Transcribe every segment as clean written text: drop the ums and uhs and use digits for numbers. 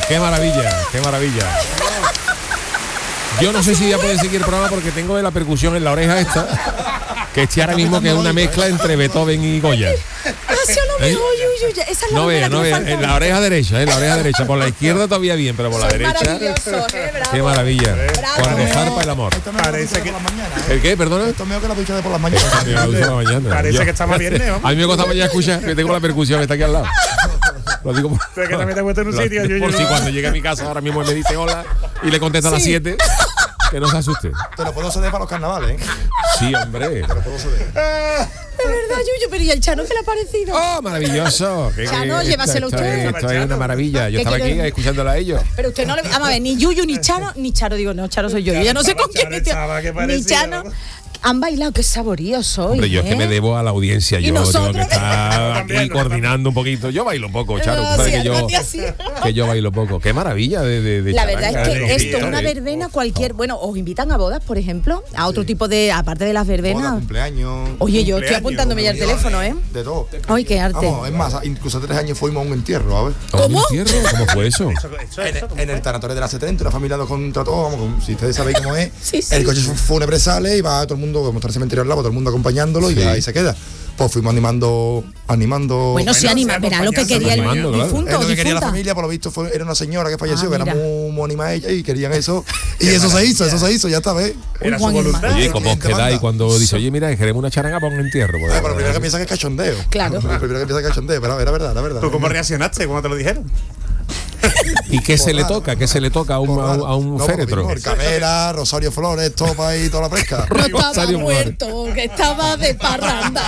qué maravilla, qué maravilla. Yo no sé si ya pueden seguir el programa porque tengo la percusión en la oreja esta, que estoy ahora mismo que es una mezcla entre Beethoven y Goya. Esa es la No vea, en la oreja derecha, por la izquierda todavía bien, pero por la derecha. Qué maravilla. Con el zarpa el amor. Parece que ¿El qué? Perdona. esto es mejor que la ducha de por las mañanas. Parece que está más viernes, ¿no? A mí me costaba ya escuchar que tengo la percusión que está aquí al lado. Lo digo por, que también te he puesto en un sitio. por si cuando llegue a mi casa ahora mismo me dice hola y le contesta a las 7, que no se asuste. Te lo puedo ceder para los carnavales, ¿eh? Sí, hombre. Te lo puedo ceder. De verdad, Yuyu, pero ¿y el Chano qué le ha parecido? ¡Oh, maravilloso! Chano, llévaselo usted. Esto es una maravilla. Yo ¿Qué estaba aquí quiere? escuchándola a ellos. Pero usted no le... Vamos a ver, ni Yuyu, ni Chano, digo, no, Chano soy yo. Yo ya no sé con quién me ni Chano. Han bailado, qué saboríos soy. Hombre, yo es que me debo a la audiencia. Yo tengo que estar aquí coordinando un poquito. Yo bailo poco, Charo. Que yo bailo poco. Qué maravilla de la verdad charanga, es que de esto, una pintores. verbena cualquier... Bueno, os invitan a bodas, por ejemplo, a otro tipo de... Aparte de las verbenas. Boda, cumpleaños. Oye, yo estoy apuntándome ya el teléfono, ¿eh? De todo. Ay, qué arte. Vamos, es más, incluso 3 años fuimos a un entierro, a ver. ¿Cómo? ¿Un entierro? ¿Cómo fue eso? En el tanatorio de la 70, una familia nos contrató, vamos, si ustedes sabéis cómo es, Sí, sí. el coche fúnebre sale y va todo el mundo, como está el cementerio al lado, todo el mundo acompañándolo y ahí se queda. Pues fuimos animando. Bueno, sí, anima, verá lo que quería el animando, claro. difunto. Es lo que quería la difunta. familia, por lo visto era una señora que falleció, que era mira. muy animada ella y querían eso. Y eso se hizo, ya está, ¿ves? Era su Juan voluntad. Oye, ¿cómo os quedáis cuando dice, oye, mira, queremos una charanga para un entierro? Pues, Pero primero que piensa que es cachondeo. Claro. Lo primero que piensa que es cachondeo, pero era verdad, ¿Tú cómo reaccionaste cuando te lo dijeron? ¿Y qué se le toca? ¿Qué se le toca a un féretro? Cabela, Rosario Flores, topa y toda la pesca. No estaba Rosario muerto, que estaba de parranda.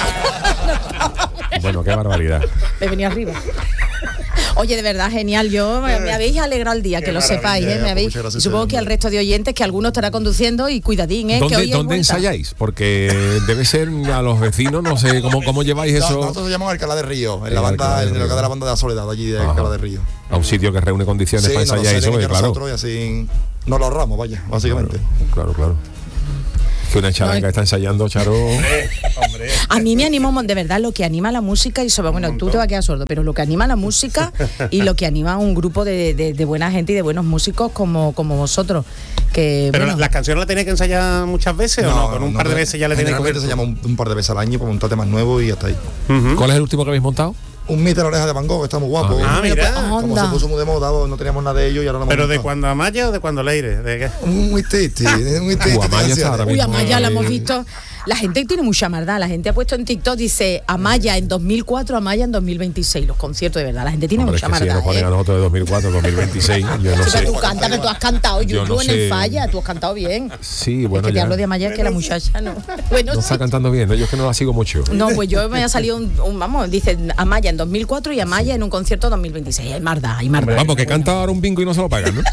Bueno, qué barbaridad. Me venía arriba. Oye, de verdad, genial. Yo me habéis alegrado el día, que lo sepáis, ¿eh? Me habéis, muchas gracias, y supongo que al resto de oyentes, que alguno estará conduciendo y cuidadín, ¿eh? Que hoy es ¿Dónde vuelta. ensayáis? Porque debe ser a los vecinos, no sé cómo lleváis eso Nosotros se llama Alcalá de Río, en la banda, en el local de la banda de la Soledad, allí de Ajá. Alcalá de Río. a un sitio que reúne condiciones Sí, para nos lo ensayar eso, ceden claro. nosotros y así nos lo ahorramos, vaya, básicamente. Claro. Que una charanga está ensayando, Charo. Hombre. A mí me anima, de verdad, lo que anima la música y sobre, bueno, tú te vas a quedar sordo, pero lo que anima la música y lo que anima a un grupo de buena gente y de buenos músicos como vosotros. Que, Pero bueno, las canciones las tenéis que ensayar muchas veces o no, con un par de veces ya le tenéis que generalmente se llama un par de veces al año para montar temas nuevos y hasta ahí. ¿Cuál es el último que habéis montado? Un mito de la oreja de Van Gogh, que está muy guapo. Ah, mira. Como Onda. se puso muy de moda, no teníamos nada de ello y ahora lo hemos Pero de montado. cuando Amaya o de cuando Leire, ¿de qué? Muy triste, muy triste. Amaya está ahora uy, mismo. Amaya la hemos visto. La gente tiene mucha maldad. La gente ha puesto en TikTok, dice Amaya en 2004, Amaya en 2026. Los conciertos, de verdad. La gente tiene Hombre, es mucha que si maldad. nos ponen a nosotros de 2004, 2026, yo no Sí, sé. pero tú canta, que tú has cantado, Yo Yuyu, no en el sé. falla, tú has cantado bien. Sí, Es bueno, que te ya. hablo de Amaya, es que la muchacha no. Bueno, No sí. está cantando bien, ¿no? Yo es que no la sigo mucho. No, pues yo me ha salido vamos, dice Amaya en 2004 y Amaya en un concierto 2026. Hay maldad, hay maldad. Vamos, que canta ahora un bingo y no se lo pagan, ¿no?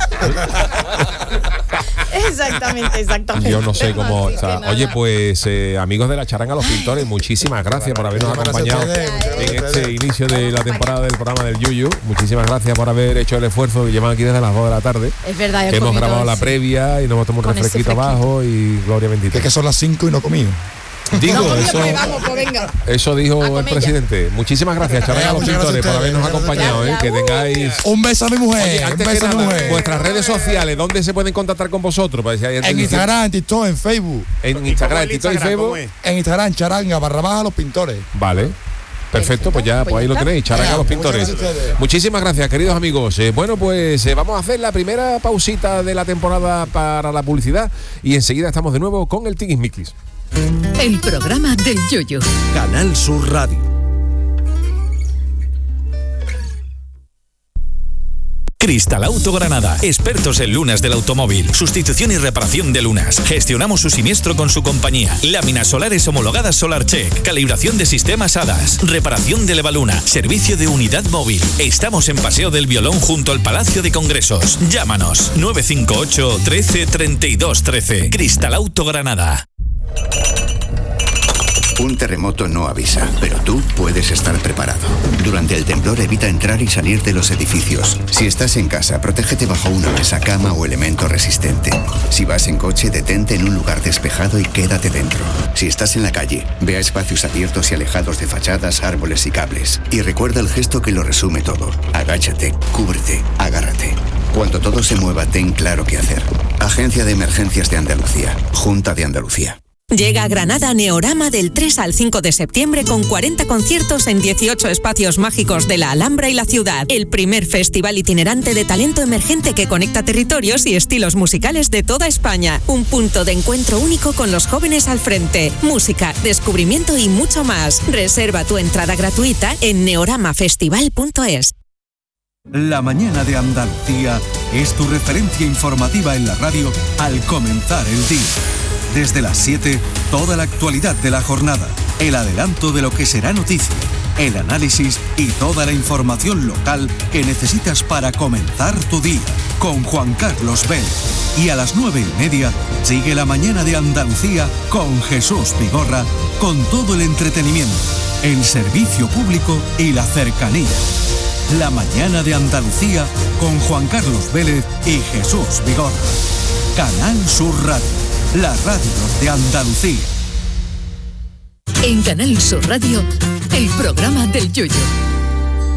Exactamente. Yo no sé cómo Así está. que nada. Oye, pues amigos de la charanga, los pintores, muchísimas gracias por habernos Muchas acompañado gracias a ustedes, en muchas este gracias. inicio de la temporada del programa del Yuyu. Muchísimas gracias por haber hecho el esfuerzo que llevan aquí desde las 2 de la tarde. Es verdad, Que hemos comido, grabado la sí. previa y nos hemos tomado un Con ese refresquito fresquito. abajo y gloria bendita. Que es que son las 5 y no he comido. Digo, No, eso, vamos, pues venga. eso dijo A el comer presidente. Muchísimas gracias, charanga, los Muchas pintores, gracias por a habernos ustedes, acompañado. gracias. Que tengáis. Un beso a mi mujer, Oye, un antes que beso a mi nada, mujer. vuestras redes sociales, ¿dónde se pueden contactar con vosotros? Para si hay alguien En que dice- Instagram, en TikTok, en Facebook. En Instagram, en TikTok y Facebook. En Instagram, charanga, barra baja los pintores. Vale. Perfecto, pues ya, pues ahí lo tenéis, charanga los pintores. Muchas gracias a ustedes. Muchísimas gracias, queridos amigos. Bueno, pues vamos a hacer la primera pausita de la temporada para la publicidad y enseguida estamos de nuevo con el Tiquismiquis. El programa del Yoyo. Canal Sur Radio. Cristal Auto Granada, expertos en lunas del automóvil, sustitución y reparación de lunas. Gestionamos su siniestro con su compañía. Láminas solares homologadas SolarCheck, calibración de sistemas HADAS, reparación de Levaluna, servicio de unidad móvil. Estamos en Paseo del Violón junto al Palacio de Congresos. Llámanos 958 13 32 13. Cristal Auto Granada. Un terremoto no avisa, pero tú puedes estar preparado. Durante el temblor evita entrar y salir de los edificios. Si estás en casa, protégete bajo una mesa, cama o elemento resistente. Si vas en coche, detente en un lugar despejado y quédate dentro. Si estás en la calle, ve a espacios abiertos y alejados de fachadas, árboles y cables. Y recuerda el gesto que lo resume todo. Agáchate, cúbrete, agárrate. Cuando todo se mueva, ten claro qué hacer. Agencia de Emergencias de Andalucía. Junta de Andalucía. Llega a Granada Neorama del 3 al 5 de septiembre con 40 conciertos en 18 espacios mágicos de la Alhambra y la ciudad. El primer festival itinerante de talento emergente que conecta territorios y estilos musicales de toda España. Un punto de encuentro único con los jóvenes al frente. Música, descubrimiento y mucho más. Reserva tu entrada gratuita en neoramafestival.es. La mañana de Andalucía es tu referencia informativa en la radio al comenzar el día. Desde las 7, toda la actualidad de la jornada, el adelanto de lo que será noticia, el análisis y toda la información local que necesitas para comenzar tu día, con Juan Carlos Vélez. Y a las 9:30 sigue la mañana de Andalucía con Jesús Vigorra, con todo el entretenimiento, el servicio público y la cercanía. La mañana de Andalucía con Juan Carlos Vélez y Jesús Vigorra. Canal Sur Radio, la radio de Andalucía. En Canal Sur Radio, el programa del Yoyo.